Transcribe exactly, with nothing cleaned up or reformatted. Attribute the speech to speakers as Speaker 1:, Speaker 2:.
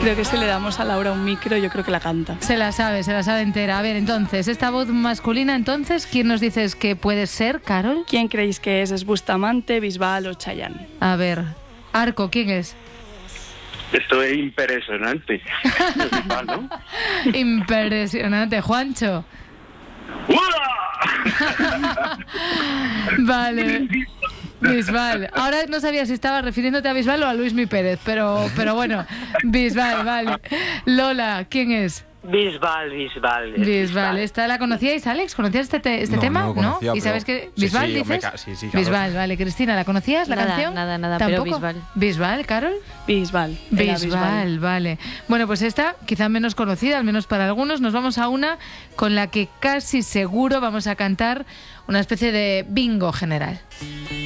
Speaker 1: Creo que si le damos a Laura un micro, yo creo que la canta.
Speaker 2: Se la sabe, se la sabe entera. A ver, entonces, esta voz masculina, entonces, ¿quién nos dices que puede ser, Carol?
Speaker 1: ¿Quién creéis que es? ¿Es Bustamante, Bisbal o Chayanne?
Speaker 2: A ver, Arco, ¿quién es?
Speaker 3: Esto es impresionante. Bisbal, ¿no?
Speaker 2: Impresionante. Juancho. Vale. Bisbal. Ahora no sabía si estabas refiriéndote a Bisbal o a Luismi Pérez, pero, pero bueno, Bisbal, vale. Lola, ¿quién es?
Speaker 4: Bisbal, Bisbal.
Speaker 2: Bisbal, ¿esta la conocíais, Alex? ¿Conocías este, te este
Speaker 5: no,
Speaker 2: tema?
Speaker 5: No, lo conocía,
Speaker 2: ¿no? ¿Y sabes
Speaker 5: pero...
Speaker 2: que Bisbal
Speaker 5: sí, sí,
Speaker 2: dices?
Speaker 5: ca... sí, sí, claro.
Speaker 2: Bisbal, vale. Cristina, ¿la conocías la
Speaker 6: nada,
Speaker 2: canción?
Speaker 6: Nada, nada,
Speaker 2: ¿Tampoco?
Speaker 6: pero Bisbal.
Speaker 2: Bisbal, Carol.
Speaker 1: Bisbal.
Speaker 2: Bisbal,
Speaker 1: Bisbal,
Speaker 2: vale. Bueno, pues esta, quizá menos conocida, al menos para algunos, nos vamos a una con la que casi seguro vamos a cantar una especie de bingo general.